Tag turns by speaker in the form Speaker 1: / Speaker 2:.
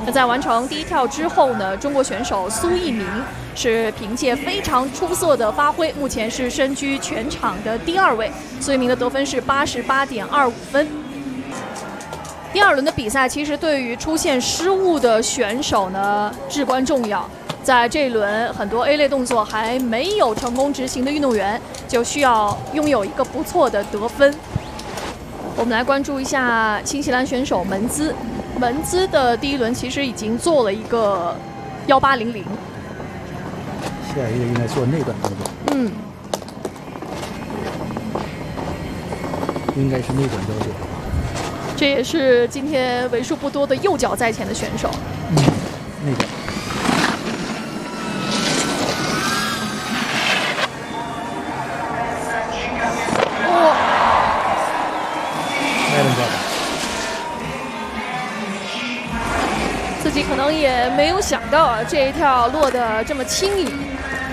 Speaker 1: 那在完成第一跳之后呢，中国选手苏翊鸣是凭借非常出色的发挥，目前是身居全场的第2位。苏翊鸣的得分是88.25分。第2轮的比赛其实对于出现失误的选手呢至关重要。在这一轮，很多 A 类动作还没有成功执行的运动员，就需要拥有一个不错的得分。我们来关注一下新西兰选手门兹。门兹的第1轮其实已经做了一个1800。
Speaker 2: 下一个应该做那段动作。应该是那段动作。
Speaker 1: 这也是今天为数不多的右脚在前的选手。
Speaker 2: 那个。
Speaker 1: 自己可能也没有想到这一跳落得这么轻盈。